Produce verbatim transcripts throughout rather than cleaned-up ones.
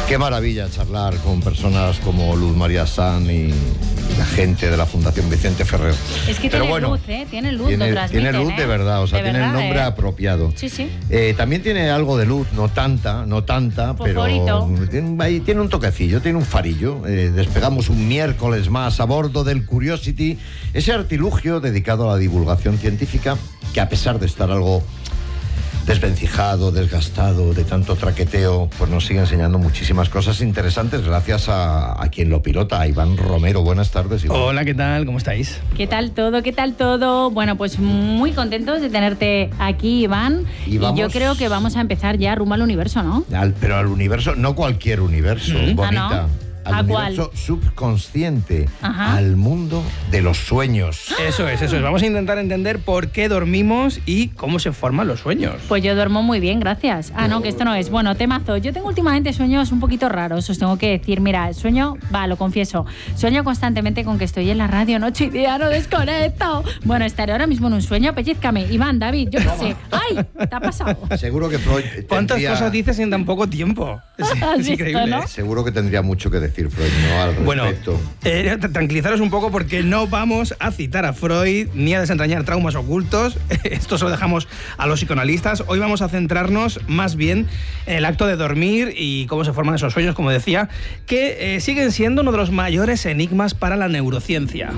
Qué maravilla charlar con personas como Luz María Sanz y la gente de la Fundación Vicente Ferrer. Es que Pero tiene bueno, luz, ¿eh? Tiene luz, tiene, lo transmiten, tiene luz ¿eh? de verdad, o sea, de tiene verdad, el nombre ¿eh? apropiado. Sí, sí. Eh, también tiene algo de luz, no tanta, no tanta, Fosforito. pero tiene, ahí tiene un toquecillo, tiene un farillo. Eh, despegamos un miércoles más a bordo del Curiosity, ese artilugio dedicado a la divulgación científica que, a pesar de estar algo desvencijado, desgastado, de tanto traqueteo, pues nos sigue enseñando muchísimas cosas interesantes gracias a, a quien lo pilota, a Iván Romero. Buenas tardes, Iván. Hola, ¿qué tal? ¿Cómo estáis? ¿Qué tal todo? ¿Qué tal todo? Bueno, pues muy contentos de tenerte aquí, Iván. Y Y, vamos- yo creo que vamos a empezar ya rumbo al universo, ¿no? Al- pero al universo, no cualquier universo, Mm. bonita. Ah, ¿no? Al ¿A universo subconsciente, Ajá. al mundo de los sueños. Eso es, eso es. Vamos a intentar entender por qué dormimos y cómo se forman los sueños. Pues yo duermo muy bien, gracias. Ah, no, que esto no es. Bueno, temazo. Yo tengo últimamente sueños un poquito raros, os tengo que decir. Mira, sueño, va, lo confieso. Sueño constantemente con que estoy en la radio noche y día, no desconecto. Bueno, estaré ahora mismo en un sueño, pellizcame. Iván, David, yo qué sé. ¡Ay! ¿Te ha pasado? Seguro que Freud ¿Cuántas tendría, cosas dices en tan poco tiempo? Es, ¿Has es visto, increíble. no? seguro que tendría mucho que decir Freud, ¿no? Al Bueno, respecto. eh, t- tranquilizaros un poco porque no vamos a citar a Freud ni a desentrañar traumas ocultos. Esto se lo dejamos a los psicoanalistas. Hoy vamos a centrarnos más bien en el acto de dormir y cómo se forman esos sueños, como decía, que eh, siguen siendo uno de los mayores enigmas para la neurociencia.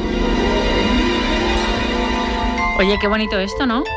Oye, qué bonito esto, ¿no?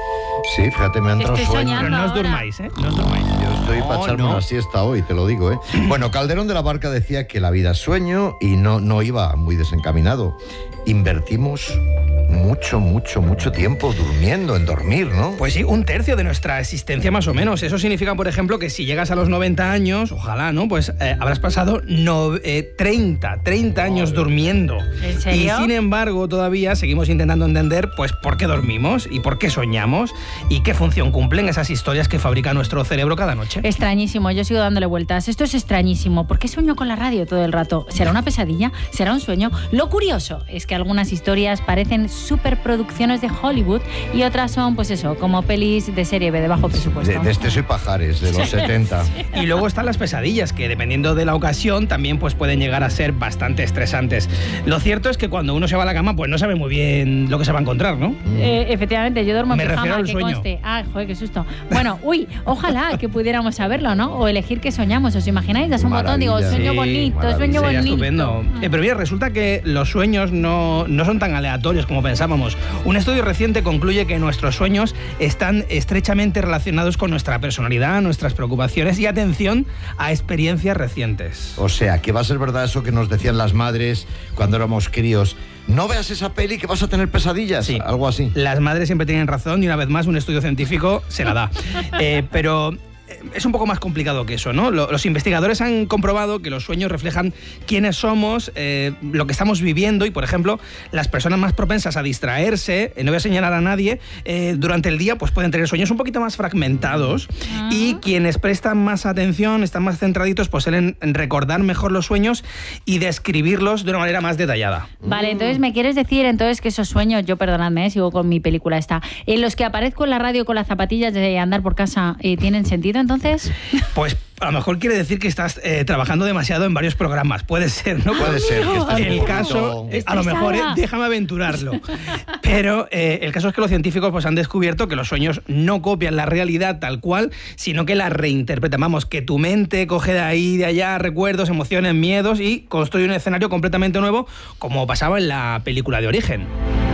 Sí, fíjate, me han entrado Estoy sueños. soñando. Pero no os ahora. durmáis, ¿eh? No os durmáis. Yo estoy No, para echarme no. una siesta hoy, te lo digo, ¿eh? Bueno, Calderón de la Barca decía que la vida es sueño y no, no iba muy desencaminado. Invertimos mucho, mucho, mucho tiempo durmiendo, en dormir, ¿no? Pues sí, un tercio de nuestra existencia más o menos. Eso significa, por ejemplo, que si llegas a los noventa años, ojalá, ¿no? Pues eh, habrás pasado no, eh, treinta, treinta años durmiendo. ¿En serio? Y sin embargo, todavía seguimos intentando entender, pues, por qué dormimos y por qué soñamos y qué función cumplen esas historias que fabrica nuestro cerebro cada noche. Extrañísimo, yo sigo dándole vueltas. Esto es extrañísimo. ¿Por qué sueño con la radio todo el rato? ¿Será una pesadilla? ¿Será un sueño? Lo curioso es que algunas historias parecen superproducciones de Hollywood y otras son, pues eso, como pelis de serie B de bajo presupuesto. De, de Esteso y Pajares, de los setenta. Y luego están las pesadillas, que dependiendo de la ocasión también pues, pueden llegar a ser bastante estresantes. Lo cierto es que cuando uno se va a la cama, pues no sabe muy bien lo que se va a encontrar, ¿no? Eh, efectivamente, yo duermo en Me refiero pijama, al que sueño. conste. Ah, joder, qué susto. Bueno, uy, ojalá que pudiéramos saberlo, ¿no? O elegir qué soñamos. ¿Os imagináis? Das un botón, digo, Maravilla. sueño Sí, bonito, maravilla. sueño Sería bonito. estupendo. Eh, pero mira, resulta que los sueños no, no son tan aleatorios como pensábamos. Un estudio reciente concluye que nuestros sueños están estrechamente relacionados con nuestra personalidad, nuestras preocupaciones y, atención, a experiencias recientes. O sea, que va a ser verdad eso que nos decían las madres cuando éramos críos. No veas esa peli que vas a tener pesadillas. Sí. Algo así. Las madres siempre tienen razón y una vez más un estudio científico se la da. Eh, pero es un poco más complicado que eso, ¿no? Lo- Los investigadores han comprobado que los sueños reflejan quiénes somos, eh, lo que estamos viviendo y, por ejemplo, las personas más propensas a distraerse, eh, no voy a señalar a nadie, eh, durante el día pues pueden tener sueños un poquito más fragmentados y quienes prestan más atención, están más centraditos, pues suelen recordar mejor los sueños y describirlos de una manera más detallada. Vale, entonces me quieres decir entonces que esos sueños, yo perdonadme, eh, sigo con mi película esta, en los que aparezco en la radio con las zapatillas de andar por casa, eh, ¿tienen sentido entonces? Pues a lo mejor quiere decir que estás eh, trabajando demasiado en varios programas. Puede ser, ¿no? Puede ser que estés un El poquito- caso, eh, a lo mejor, eh, Estresada. déjame aventurarlo. Pero eh, el caso es que los científicos pues, han descubierto que los sueños no copian la realidad tal cual, sino que la reinterpretan. Vamos, que tu mente coge de ahí, de allá, recuerdos, emociones, miedos y construye un escenario completamente nuevo, como pasaba en la película de Origen.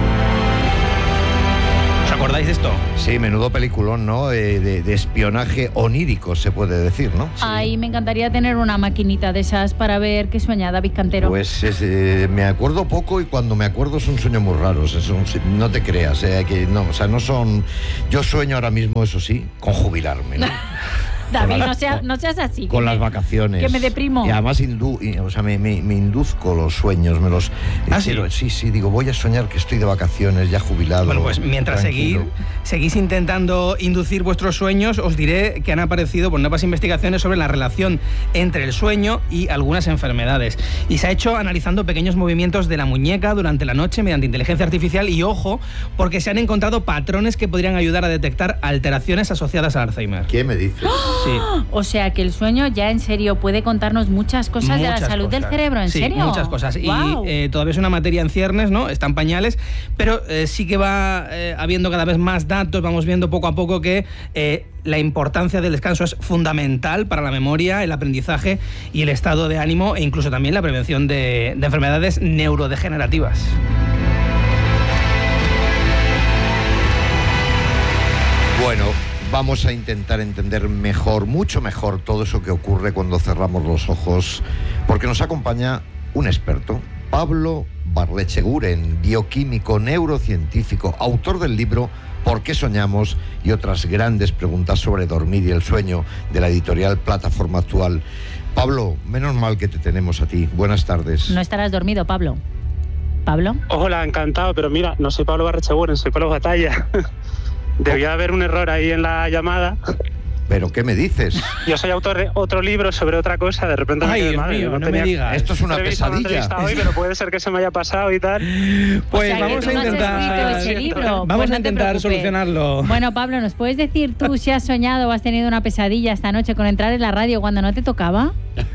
¿Os acordáis de esto? Sí, menudo peliculón, ¿no? Eh, de, de espionaje onírico, se puede decir, ¿no? Sí. Ay, me encantaría tener una maquinita de esas para ver qué sueña David Cantero. Pues es, eh, me acuerdo poco y cuando me acuerdo son sueños muy raros. Es un- no te creas, eh, que no, o sea, no son. Yo sueño ahora mismo, eso sí, con jubilarme, ¿no? David, con las- no, sea- no seas así. Con que las me- vacaciones. que me deprimo. Y además indu- y, o sea, me, me- me induzco los sueños, me los. ¿Ah, eh, sí? quiero- sí, sí, digo, voy a soñar que estoy de vacaciones, ya jubilado. Bueno, pues mientras tranquilo. seguir, seguís intentando inducir vuestros sueños, os diré que han aparecido por nuevas investigaciones sobre la relación entre el sueño y algunas enfermedades. Y se ha hecho analizando pequeños movimientos de la muñeca durante la noche mediante inteligencia artificial y, ojo, porque se han encontrado patrones que podrían ayudar a detectar alteraciones asociadas al Alzheimer. ¿Qué me dices? Sí. O sea que el sueño ya en serio puede contarnos muchas cosas Muchas de la salud cosas. del cerebro, ¿en sí, serio? muchas cosas. Wow. Y eh, todavía es una materia en ciernes, ¿no? Está en pañales, pero eh, sí que va eh, habiendo cada vez más datos, vamos viendo poco a poco que eh, la importancia del descanso es fundamental para la memoria, el aprendizaje y el estado de ánimo e incluso también la prevención de, de enfermedades neurodegenerativas. Bueno, vamos a intentar entender mejor, mucho mejor, todo eso que ocurre cuando cerramos los ojos, porque nos acompaña un experto, Pablo Barrecheguren, bioquímico, neurocientífico, autor del libro ¿Por qué soñamos? Y otras grandes preguntas sobre dormir y el sueño, de la editorial Plataforma Actual. Pablo, menos mal que te tenemos a ti. Buenas tardes. No estarás dormido, Pablo. ¿Pablo? Hola, encantado, pero mira, no soy Pablo Barrecheguren, soy Pablo Batalla. Debía haber un error ahí en la llamada. ¿Pero qué me dices? Yo soy autor de otro libro sobre otra cosa, de repente me Ay, quedé Dios mal, mío, no tenía me digas. Esto es una previsto una pesadilla. entrevista hoy, pero puede ser que se me haya pasado y tal. Pues O sea, vamos que a tú no has intentar... escrito ese libro. Vamos Pues no a te intentar preocupes. solucionarlo. Bueno, Pablo, ¿nos puedes decir tú si has soñado o has tenido una pesadilla esta noche con entrar en la radio cuando no te tocaba?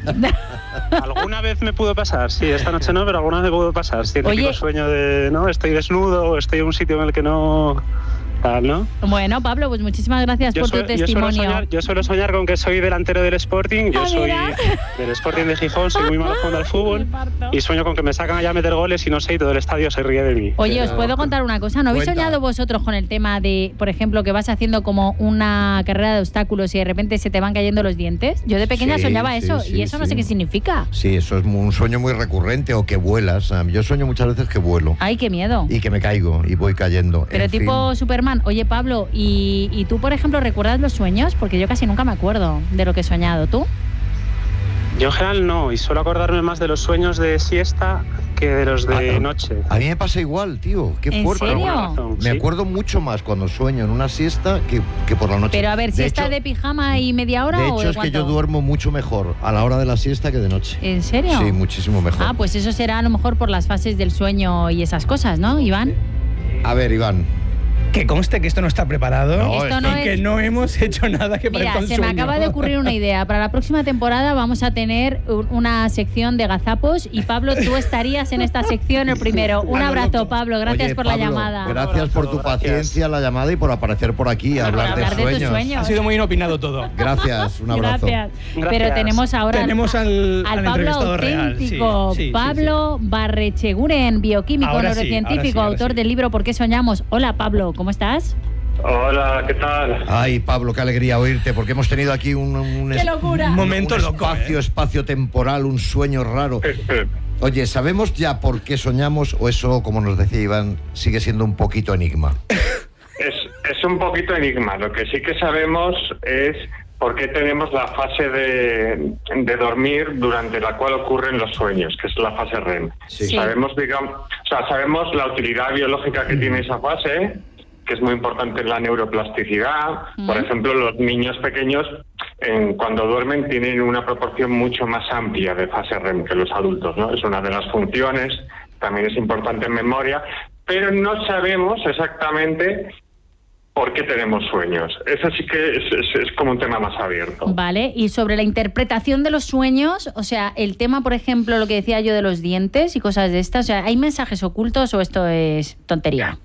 Alguna vez me pudo pasar, sí, esta noche no, pero alguna vez me pudo pasar. Sí, el Oye. típico sueño de, ¿no? Estoy desnudo o estoy en un sitio en el que no... Tal, ¿no? Bueno, Pablo, pues muchísimas gracias Yo, por tu suelo, yo, suelo testimonio. soñar, yo suelo soñar con que soy delantero del Sporting, yo Ah, soy mira. del Sporting de Gijón, soy muy malo jugando al fútbol y sueño con que me sacan allá a meter goles y no sé, y todo el estadio se ríe de mí. Oye, os Pero- puedo contar una cosa. ¿No habéis Cuenta. soñado vosotros con el tema de, por ejemplo, que vas haciendo como una carrera de obstáculos y de repente se te van cayendo los dientes? Yo de pequeña Sí, soñaba sí, eso sí, y eso no sí. sé qué significa. Sí, eso es un sueño muy recurrente, o que vuelas. Ah, Yo sueño muchas veces que vuelo Ay, qué miedo. y que me caigo y voy cayendo. Pero En tipo fin. Superman. Oye, Pablo, ¿y, ¿y tú, por ejemplo, recuerdas los sueños? Porque yo casi nunca me acuerdo de lo que he soñado. ¿Tú? Yo en general no, y suelo acordarme más de los sueños de siesta que de los de Ah, noche. A mí me pasa igual, tío. Qué ¿En fuerte. serio? Por alguna razón, Me sí. acuerdo mucho más cuando sueño en una siesta que, que por la noche. Pero a ver, ¿si está hecho- de pijama y media hora De o hecho, de es que yo cuánto? duermo mucho mejor a la hora de la siesta que de noche. ¿En serio? Sí, muchísimo mejor. Ah, pues eso será a lo mejor por las fases del sueño y esas cosas, ¿no, Iván? A ver, Iván. Que conste que esto no está preparado No, Esto no y es- que no hemos hecho nada que Mira, parezca un se me sueño. acaba de ocurrir una idea. Para la próxima temporada vamos a tener un- una sección de gazapos y Pablo, tú estarías en esta sección el primero. Un abrazo, Pablo. Gracias Oye, por la Pablo, llamada. Gracias por tu Gracias. paciencia, la llamada y por aparecer por aquí a Por hablar, hablar de tus sueños. sueños. Ha sido muy inopinado todo. Gracias, un abrazo. Gracias. Gracias. Pero tenemos ahora Tenemos al- al Pablo entrevistado real, auténtico, sí, sí, sí, Pablo Barrecheguren, bioquímico, Ahora sí, neurocientífico, ahora sí, ahora autor sí. del libro ¿Por qué soñamos? Hola, Pablo, ¿cómo estás? Hola, ¿qué tal? Ay, Pablo, qué alegría oírte, porque hemos tenido aquí un, un, ¡Qué locura! Un momento un loco, espacio, ¿eh? espacio temporal, un sueño raro. Oye, ¿sabemos ya por qué soñamos o eso, como nos decía Iván, sigue siendo un poquito enigma? Es, es un poquito enigma. Lo que sí que sabemos es por qué tenemos la fase de, de dormir durante la cual ocurren los sueños, que es la fase R E M. Sí. Sí. Sabemos, digamos, o sea, sabemos la utilidad biológica que tiene esa fase, que es muy importante en la neuroplasticidad. Por ejemplo, los niños pequeños, en, cuando duermen, tienen una proporción mucho más amplia de fase R E M que los adultos, ¿no? Es una de las funciones, también es importante en memoria, pero no sabemos exactamente por qué tenemos sueños. Eso sí que es, es, es como un tema más abierto. Vale, y sobre la interpretación de los sueños, o sea, el tema, por ejemplo, lo que decía yo de los dientes y cosas de estas, o sea, ¿hay mensajes ocultos o esto es tontería?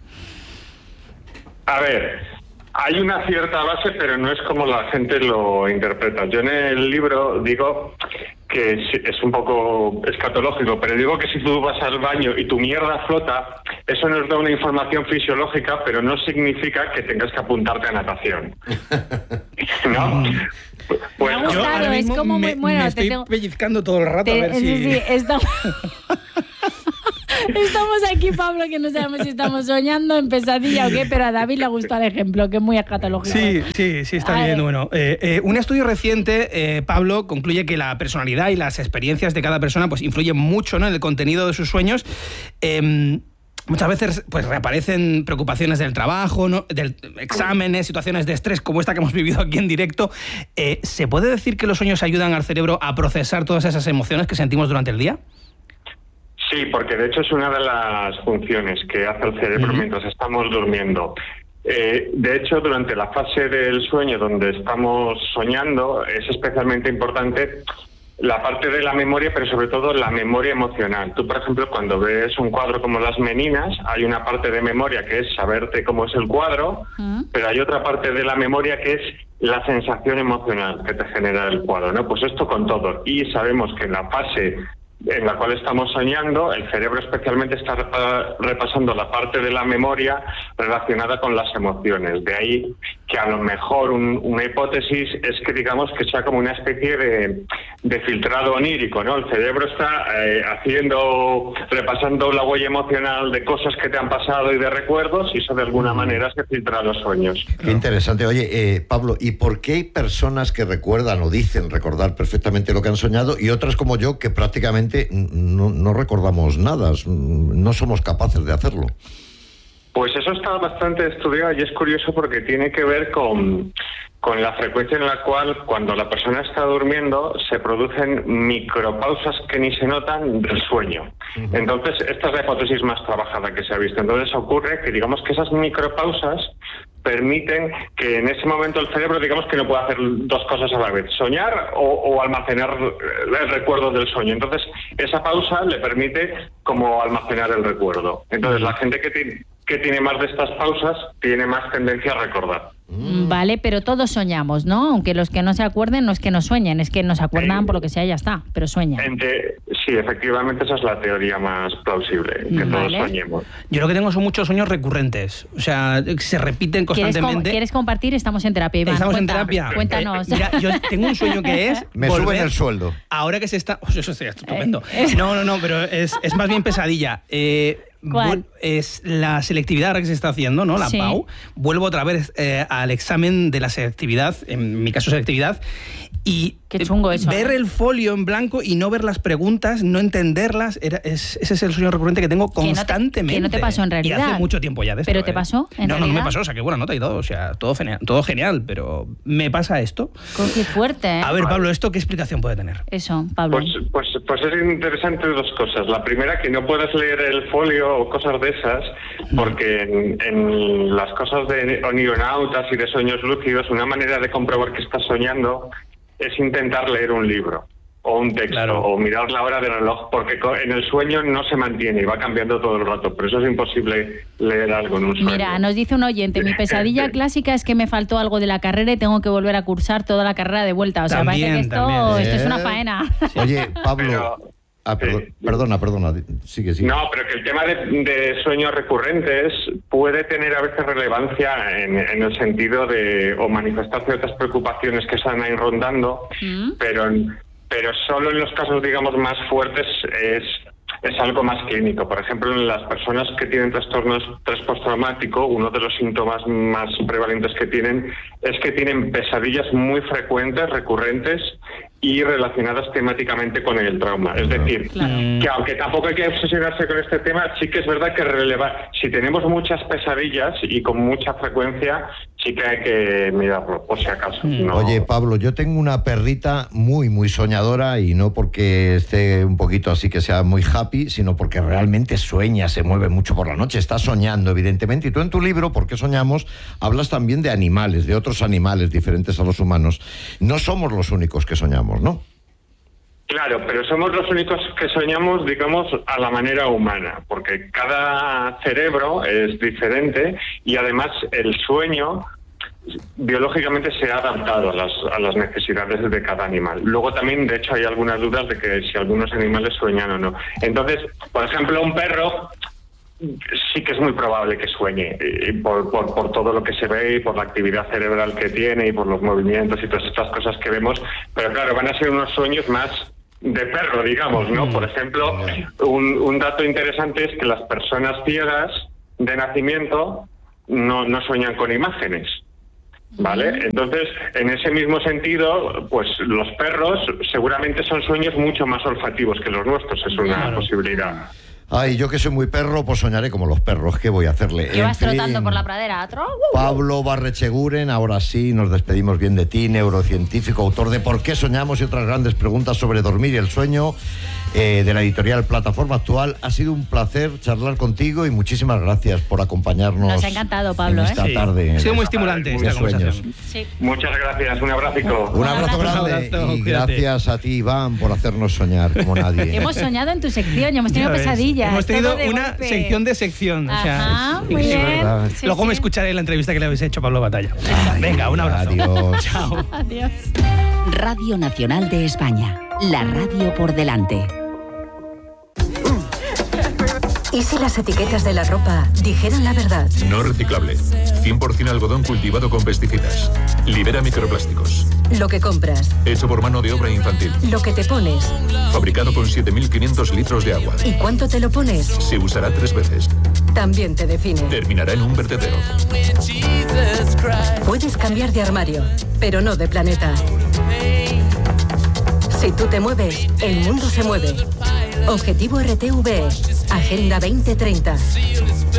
A ver, hay una cierta base, pero no es como la gente lo interpreta. Yo en el libro digo que es, es un poco escatológico, pero digo que si tú vas al baño y tu mierda flota, eso nos da una información fisiológica, pero no significa que tengas que apuntarte a natación. ¿No? Me ha Yo gustado, ahora es mismo como muy- me, bueno, me te estoy tengo- pellizcando todo el rato Te- a ver si... sí, sí, estamos... Estamos aquí, Pablo, que no sabemos si estamos soñando en pesadilla o qué, pero a David le gustó el ejemplo, que es muy escatológico. Sí, sí, sí, está A bien. ver. Bueno, eh, eh, un estudio reciente, eh, Pablo, concluye que la personalidad y las experiencias de cada persona pues, influyen mucho, ¿no?, en el contenido de sus sueños. Eh, Muchas veces pues reaparecen preocupaciones del trabajo, ¿no?, del exámenes, situaciones de estrés como esta que hemos vivido aquí en directo. Eh, ¿Se puede decir que los sueños ayudan al cerebro a procesar todas esas emociones que sentimos durante el día? Sí, porque de hecho es una de las funciones que hace el cerebro Ujú. mientras estamos durmiendo. Eh, de hecho, durante la fase del sueño donde estamos soñando, es especialmente importante la parte de la memoria, pero sobre todo la memoria emocional. Tú, por ejemplo, cuando ves un cuadro como Las Meninas, hay una parte de memoria que es saberte cómo es el cuadro, ¿Mm? pero hay otra parte de la memoria que es la sensación emocional que te genera el cuadro, ¿no? Pues esto con todo. Y sabemos que en la fase en la cual estamos soñando, el cerebro especialmente está repasando la parte de la memoria relacionada con las emociones. De ahí que a lo mejor un, una hipótesis es que digamos que sea como una especie de, de filtrado onírico, ¿no? El cerebro está eh, haciendo, repasando la huella emocional de cosas que te han pasado y de recuerdos, y eso de alguna manera se filtra a los sueños. Qué interesante. Oye, eh, Pablo, ¿y por qué hay personas que recuerdan o dicen recordar perfectamente lo que han soñado y otras como yo que prácticamente No, no recordamos nada, no somos capaces de hacerlo? Pues eso está bastante estudiado y es curioso porque tiene que ver con, con la frecuencia en la cual cuando la persona está durmiendo se producen micropausas que ni se notan del sueño. Uh-huh. Entonces, esta es la hipótesis más trabajada que se ha visto. Entonces ocurre que digamos que esas micropausas permiten que en ese momento el cerebro, digamos que no puede hacer dos cosas a la vez, soñar o, o almacenar el recuerdo del sueño. Entonces, esa pausa le permite como almacenar el recuerdo. Entonces, la gente que tiene, que tiene más de estas pausas tiene más tendencia a recordar. Vale, pero todos soñamos, ¿no? Aunque los que no se acuerden no es que no sueñen, es que no se acuerdan por lo que sea, ya está, pero sueñan. Entre, sí, efectivamente esa es la teoría más plausible, que vale. todos soñemos. Yo lo que tengo son muchos sueños recurrentes, o sea, se repiten constantemente. ¿Quieres, com- ¿quieres compartir? Estamos en terapia, Iván. Estamos Cuenta, en terapia. Cuéntanos. Eh, mira, yo tengo un sueño que es... Me volver, suben el sueldo. Ahora que se está... Oh, eso sería estupendo. Eh, no, no, no, pero es, es más bien pesadilla. Eh... ¿Cuál? Es la selectividad ahora que se está haciendo, ¿no? La sí. P A U. Vuelvo otra vez eh, al examen de la selectividad, en mi caso selectividad, y Qué chungo eso, ver ¿eh? el folio en blanco y no ver las preguntas, no entenderlas, era, es, ese es el sueño recurrente que tengo constantemente. ¿Que no te, que no te pasó en realidad? Y hace mucho tiempo ya de esto. ¿Pero te pasó en no, realidad? No, no me pasó, saqué buena nota y todo, o sea, todo genial, todo genial, pero me pasa esto. Qué fuerte, ¿eh? A ver, Pablo, ¿esto qué explicación puede tener? Eso, Pablo. Pues, pues, pues es interesante dos cosas. La primera, que no puedes leer el folio o cosas de esas, porque en, en las cosas de onionautas y de sueños lúcidos, una manera de comprobar que estás soñando es intentar leer un libro o un texto, claro. o mirar la hora del reloj, porque en el sueño no se mantiene y va cambiando todo el rato, por eso es imposible leer algo en un sueño. Mira, nos dice un oyente, mi pesadilla clásica es que me faltó algo de la carrera y tengo que volver a cursar toda la carrera de vuelta, o sea, también, parece que esto, esto es una faena. Oye, Pablo... Pero, Ah, perdón, sí. perdona, perdona, sigue, sigue. No, pero que el tema de, de sueños recurrentes puede tener a veces relevancia en, en el sentido de o manifestar ciertas preocupaciones que están ahí rondando, ¿Mm? pero, pero solo en los casos, digamos, más fuertes es, es algo más clínico. Por ejemplo, en las personas que tienen trastornos estrés postraumático, uno de los síntomas más prevalentes que tienen es que tienen pesadillas muy frecuentes, recurrentes, y relacionadas temáticamente con el trauma. Es decir, claro. que aunque tampoco hay que obsesionarse con este tema, sí que es verdad que releva, si tenemos muchas pesadillas y con mucha frecuencia, sí que hay que mirarlo, por si acaso. No. Oye, Pablo, yo tengo una perrita muy, muy soñadora, y no porque esté un poquito así que sea muy happy, sino porque realmente sueña, se mueve mucho por la noche, está soñando, evidentemente. Y tú en tu libro, ¿Por qué soñamos?, hablas también de animales, de otros animales diferentes a los humanos. No somos los únicos que soñamos, ¿no? Claro, pero somos los únicos que soñamos, digamos, a la manera humana, porque cada cerebro es diferente y además el sueño biológicamente se ha adaptado a las, a las necesidades de cada animal. Luego también, de hecho, hay algunas dudas de que si algunos animales sueñan o no. Entonces, por ejemplo, un perro sí que es muy probable que sueñe, y por, por, por todo lo que se ve y por la actividad cerebral que tiene y por los movimientos y todas estas cosas que vemos, pero claro, van a ser unos sueños más de perro, digamos, ¿no? Por ejemplo, un, un dato interesante es que las personas ciegas de nacimiento no, no sueñan con imágenes, ¿vale? Entonces, en ese mismo sentido, pues los perros seguramente son sueños mucho más olfativos que los nuestros, es una claro. posibilidad. Ay, yo que soy muy perro, pues soñaré como los perros. ¿Qué voy a hacerle? ¿Qué vas trotando por la pradera? Pablo Barrecheguren, ahora sí, nos despedimos bien de ti, neurocientífico, autor de ¿Por qué soñamos?, y otras grandes preguntas sobre dormir y el sueño. eh, de la editorial Plataforma Actual. Ha sido un placer charlar contigo y muchísimas gracias por acompañarnos. Nos ha encantado, Pablo. En esta ¿eh? tarde. Ha sido muy estimulante esta conversación. Sí. Muchas gracias, un abrazo. Un abrazo grande. Un abrazo, y cuídate. gracias a ti, Iván, por hacernos soñar como nadie. Hemos soñado en tu sección y hemos tenido Ya ves. pesadillas. Hemos tenido todo de una golpe. sección de sección. O sea, Ajá, es- muy es bien. verdad. Sí, Luego me sí. escucharé la entrevista que le habéis hecho a Pablo Batalla. Ay, Venga, un abrazo. Adiós. Chao. Adiós. Radio Nacional de España. La radio por delante. ¿Y si las etiquetas de la ropa dijeran la verdad? No reciclable. cien por ciento algodón cultivado con pesticidas. Libera microplásticos. Lo que compras, Hecho por mano de obra infantil. lo que te pones Fabricado con siete mil quinientos litros de agua. y cuánto te lo pones, Se usará tres veces. también te define. Terminará en un vertedero. Puedes cambiar de armario, pero no de planeta. Si tú te mueves, el mundo se mueve. Objetivo R T V E. Agenda veinte treinta.